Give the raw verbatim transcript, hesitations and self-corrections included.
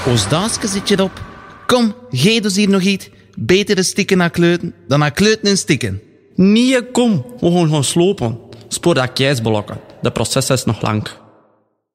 Als Daaske zit je op. Kom, geef ons hier nog iets. Beter een stikken naar kleuten dan naar kleuten en stikken. Nee, kom. We gaan gaan slopen. Spoor dat keisblokken. De proces is nog lang.